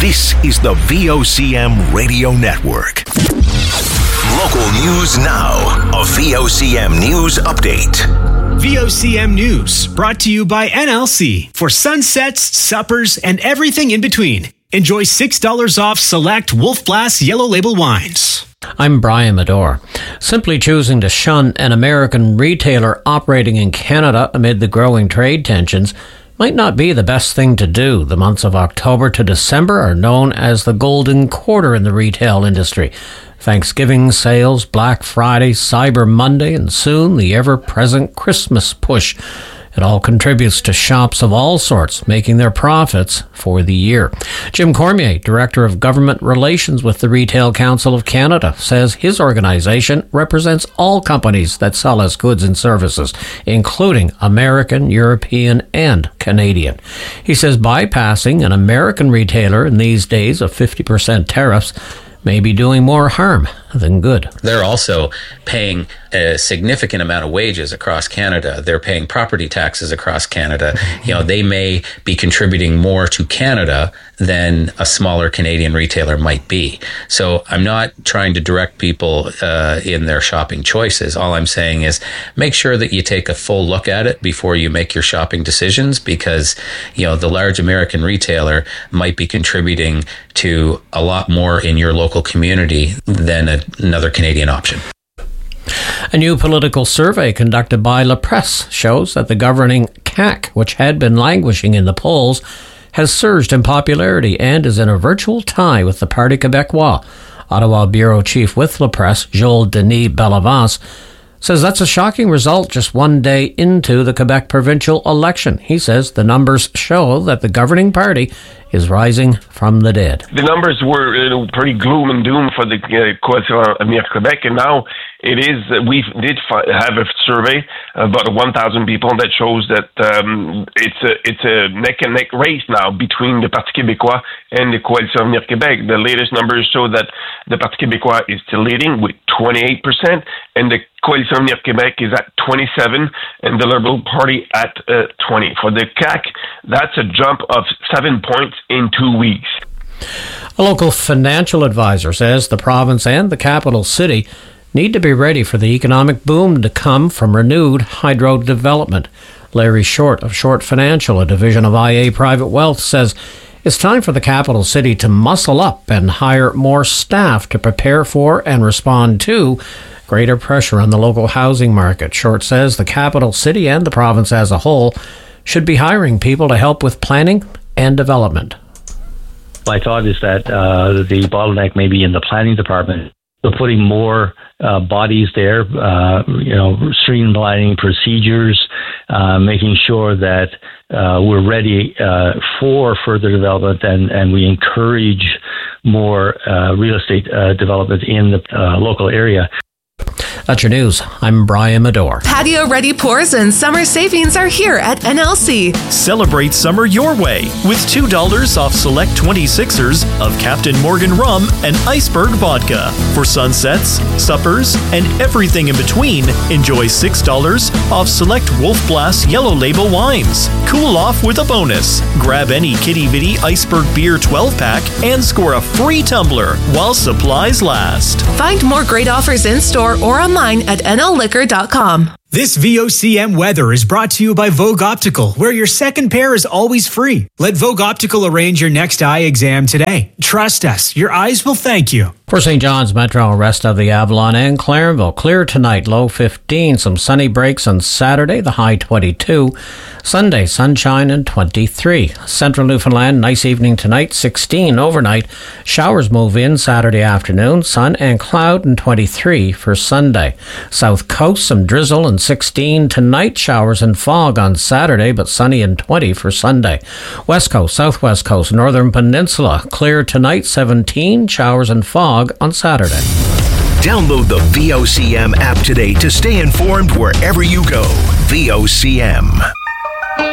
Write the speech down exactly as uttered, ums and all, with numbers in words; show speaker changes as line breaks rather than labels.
This is the V O C M Radio Network. Local news now. A V O C M News Update.
V O C M News, brought to you by N L C. For sunsets, suppers, and everything in between. Enjoy six dollars off select Wolf Blass Yellow Label wines.
I'm Brian Medore. Simply choosing to shun an American retailer operating in Canada amid the growing trade tensions might not be the best thing to do. The months of October to December are known as the golden quarter in the retail industry. Thanksgiving sales, Black Friday, Cyber Monday, and soon the ever-present Christmas push. It all contributes to shops of all sorts making their profits for the year. Jim Cormier, Director of Government Relations with the Retail Council of Canada, says his organization represents all companies that sell us goods and services, including American, European, and Canadian. He says bypassing an American retailer in these days of fifty percent tariffs may be doing more harm than good.
They're also paying a significant amount of wages across Canada. They're paying property taxes across Canada. You know, they may be contributing more to Canada than a smaller Canadian retailer might be. So I'm not trying to direct people uh, in their shopping choices. All I'm saying is make sure that you take a full look at it before you make your shopping decisions, because, you know, the large American retailer might be contributing to a lot more in your local community than a another Canadian option.
A new political survey conducted by La Presse shows that the governing C A Q, which had been languishing in the polls, has surged in popularity and is in a virtual tie with the Parti Québécois. Ottawa Bureau Chief with La Presse, Joel Denis Bellavance, says that's a shocking result just one day into the Quebec provincial election. He says the numbers show that the governing party is rising from the dead.
The numbers were you know, pretty gloom and doom for the uh, Coalition Avenir Québec, and now it is. Uh, we did fi- have a survey, about one thousand people, that shows that um, it's a it's a neck and neck race now between the Parti Québécois and the Coalition Avenir Québec. The latest numbers show that the Parti Québécois is still leading with twenty-eight percent, and the Coalition Avenir Québec is at twenty-seven, and the Liberal Party at uh, twenty. For the C A Q, that's a jump of seven points in two weeks.
A local financial advisor says the province and the capital city need to be ready for the economic boom to come from renewed hydro development. Larry Short of Short Financial, a division of I A Private Wealth, says it's time for the capital city to muscle up and hire more staff to prepare for and respond to greater pressure on the local housing market. Short says the capital city and the province as a whole should be hiring people to help with planning and development.
My thought is that uh, the bottleneck may be in the planning department. So putting more uh, bodies there, uh, you know, streamlining procedures, uh, making sure that uh, we're ready uh, for further development, and, and we encourage more uh, real estate uh, development in the uh, local area.
That's your news. I'm Brian Medore.
Patio Ready Pours and summer savings are here at N L C.
Celebrate summer your way with two dollars off select twenty-sixers of Captain Morgan Rum and Iceberg Vodka. For sunsets, suppers, and everything in between, enjoy six dollars off select Wolf Blass Yellow Label wines. Cool off with a bonus. Grab any Kitty Vitty Iceberg Beer twelve pack and score a free tumbler while supplies last.
Find more great offers in store or online at N L liquor dot com.
This V O C M weather is brought to you by Vogue Optical, where your second pair is always free. Let Vogue Optical arrange your next eye exam today. Trust us, your eyes will thank you.
For Saint John's Metro and rest of the Avalon and Clarenville, clear tonight, low fifteen. Some sunny breaks on Saturday, the high twenty-two. Sunday, sunshine and twenty-three. Central Newfoundland, nice evening tonight, sixteen. Overnight, showers move in Saturday afternoon, sun and cloud and twenty-three for Sunday. South Coast, some drizzle and sixteen tonight, showers and fog on Saturday, but sunny and twenty for Sunday. West Coast, Southwest Coast, Northern Peninsula, clear tonight, seventeen, showers and fog on Saturday.
Download the V O C M app today to stay informed wherever you go. V O C M.